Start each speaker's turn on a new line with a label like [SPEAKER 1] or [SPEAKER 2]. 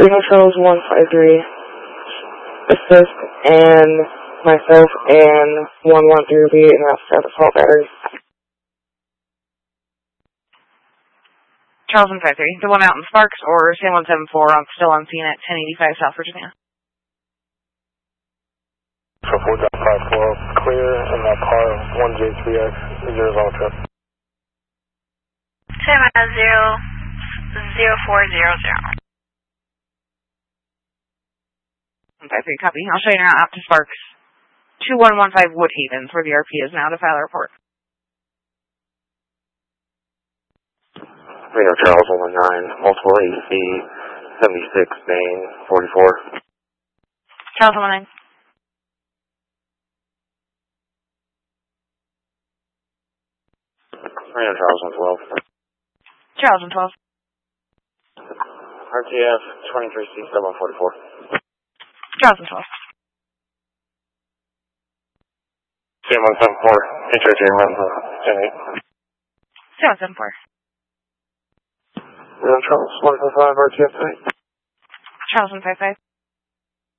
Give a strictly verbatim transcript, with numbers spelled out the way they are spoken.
[SPEAKER 1] Reno Charles one five three, assist, and myself and one one three will be in the assault battery.
[SPEAKER 2] Charles one five three, the one out in Sparks or San one seven four, I'm still on scene at ten eighty-five South Virginia.
[SPEAKER 3] So four five four, clear in that car, one J three X, zero zero trip.
[SPEAKER 4] Ten miles, zero, zero four zero zero.
[SPEAKER 2] one five three, copy. I'll show you now out to Sparks. two one one five Woodhaven, where the R P is now to file a report.
[SPEAKER 5] Reno Charles one one nine, multiple A C, seventy-six, Main, forty-four.
[SPEAKER 2] Charles one one nine.
[SPEAKER 5] Reno Charles one twelve.
[SPEAKER 2] Charles one twelve.
[SPEAKER 5] R T F twenty-three C seven forty-four.
[SPEAKER 2] Charles one twelve.
[SPEAKER 3] San one seven four, H O J Menza, ten eight.
[SPEAKER 2] San one seven four.
[SPEAKER 3] Reno Charles one five five, R T F tonight.
[SPEAKER 2] Charles one five five.